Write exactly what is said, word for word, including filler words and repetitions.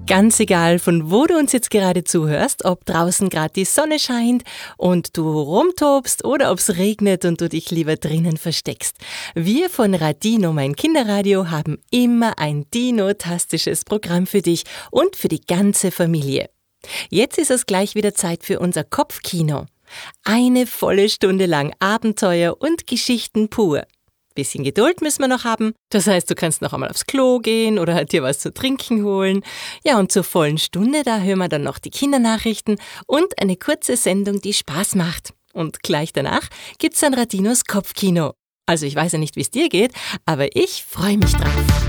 Ganz egal, von wo du uns jetzt gerade zuhörst, ob draußen gerade die Sonne scheint und du rumtobst oder ob es regnet und du dich lieber drinnen versteckst. Wir von Radino, mein Kinderradio, haben immer ein dinotastisches Programm für dich und für die ganze Familie. Jetzt ist es gleich wieder Zeit für unser Kopfkino. Eine volle Stunde lang Abenteuer und Geschichten pur. Bisschen Geduld müssen wir noch haben. Das heißt, du kannst noch einmal aufs Klo gehen oder dir was zu trinken holen. Ja, und zur vollen Stunde, da hören wir dann noch die Kindernachrichten und eine kurze Sendung, die Spaß macht. Und gleich danach gibt's dann Radinos Kopfkino. Also ich weiß ja nicht, wie es dir geht, aber ich freue mich drauf.